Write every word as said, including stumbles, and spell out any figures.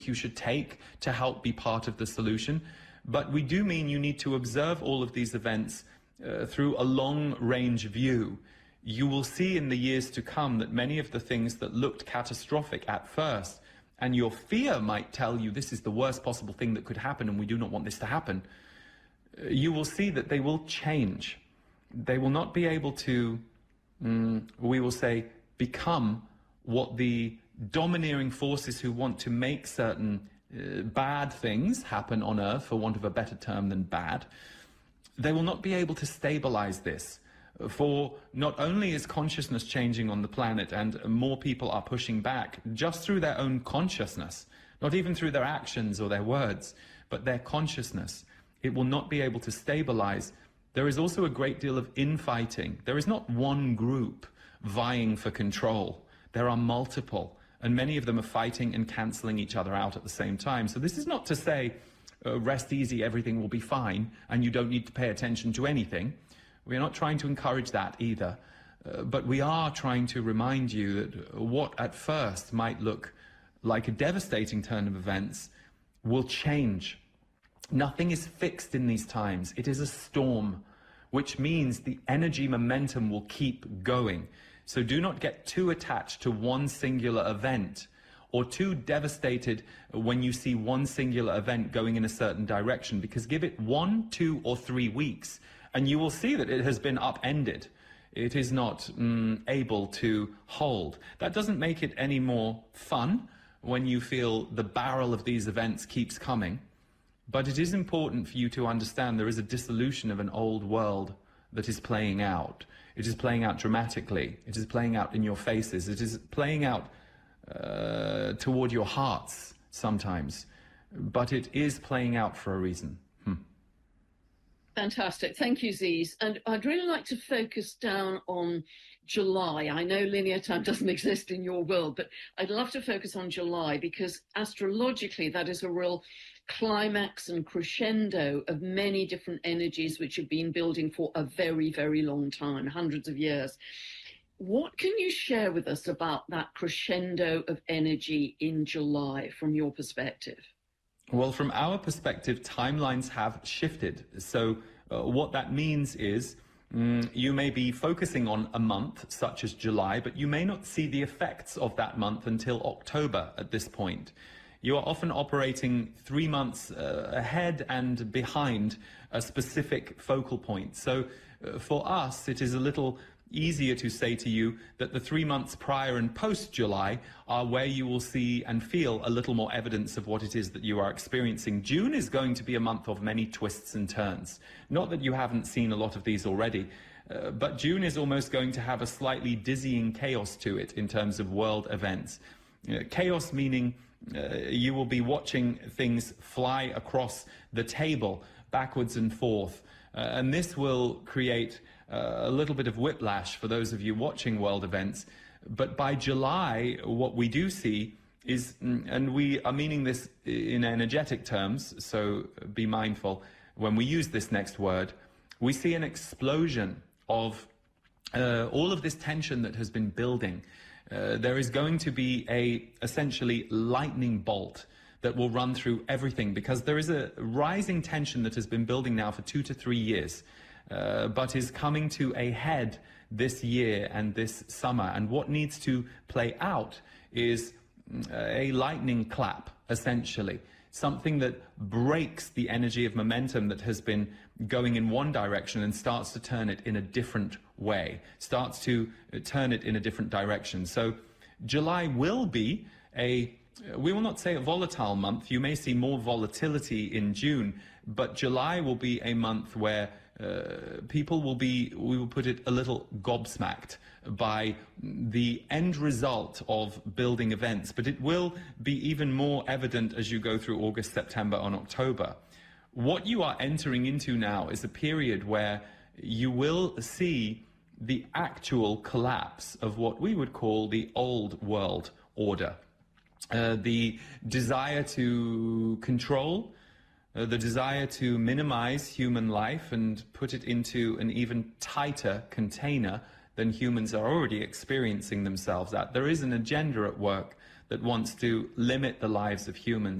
you should take to help be part of the solution. But we do mean you need to observe all of these events uh, through a long-range view. You will see in the years to come that many of the things that looked catastrophic at first, and your fear might tell you this is the worst possible thing that could happen and we do not want this to happen, you will see that they will change. They will not be able to, um, we will say, become what the domineering forces who want to make certain uh, bad things happen on Earth, for want of a better term than bad, they will not be able to stabilize this. For not only is consciousness changing on the planet and more people are pushing back just through their own consciousness, not even through their actions or their words, but their consciousness, it will not be able to stabilize. There is also a great deal of infighting. There is not one group vying for control. There are multiple, and many of them are fighting and cancelling each other out at the same time. So this is not to say, uh, rest easy, everything will be fine, and you don't need to pay attention to anything. We are not trying to encourage that either. Uh, but we are trying to remind you that what at first might look like a devastating turn of events will change. Nothing is fixed in these times. It is a storm, which means the energy momentum will keep going. So do not get too attached to one singular event or too devastated when you see one singular event going in a certain direction, because give it one, two, or three weeks, and you will see that it has been upended. It is not um, able to hold. That doesn't make it any more fun when you feel the barrel of these events keeps coming. But it is important for you to understand there is a dissolution of an old world that is playing out. It is playing out dramatically. It is playing out in your faces. It is playing out uh, toward your hearts sometimes. But it is playing out for a reason. Hmm. Fantastic. Thank you, Ziz. And I'd really like to focus down on July. I know linear time doesn't exist in your world, but I'd love to focus on July because astrologically that is a real climax and crescendo of many different energies which have been building for a very, very long time, hundreds of years. What can you share with us about that crescendo of energy in July from your perspective? Well, from our perspective, timelines have shifted. So uh, what that means is mm, you may be focusing on a month such as July, but you may not see the effects of that month until October at this point. You are often operating three months uh, ahead and behind a specific focal point. So uh, for us, it is a little easier to say to you that the three months prior and post-July are where you will see and feel a little more evidence of what it is that you are experiencing. June is going to be a month of many twists and turns. Not that you haven't seen a lot of these already, uh, but June is almost going to have a slightly dizzying chaos to it in terms of world events. Uh, chaos meaning uh, you will be watching things fly across the table backwards and forth, uh, and this will create Uh, a little bit of whiplash for those of you watching world events. But by July, what we do see is, and we are meaning this in energetic terms, so be mindful when we use this next word, we see an explosion of uh, all of this tension that has been building. Uh, there is going to be a essentially lightning bolt that will run through everything, because there is a rising tension that has been building now for two to three years. Uh, but is coming to a head this year and this summer. And what needs to play out is a lightning clap, essentially. Something that breaks the energy of momentum that has been going in one direction and starts to turn it in a different way, starts to turn it in a different direction. So July will be a, we will not say a volatile month. You may see more volatility in June, but July will be a month where Uh, people will be, we will put it, a little gobsmacked by the end result of building events. But it will be even more evident as you go through August, September, and October. What you are entering into now is a period where you will see the actual collapse of what we would call the old world order. Uh, the desire to control, Uh, the desire to minimize human life and put it into an even tighter container than humans are already experiencing themselves at. There is an agenda at work that wants to limit the lives of humans.